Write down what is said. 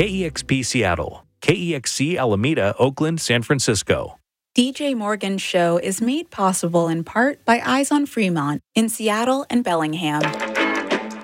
KEXP Seattle, KEXC Alameda, Oakland, San Francisco. DJ Morgan's show is made possible in part by Eyes on Fremont in Seattle and Bellingham.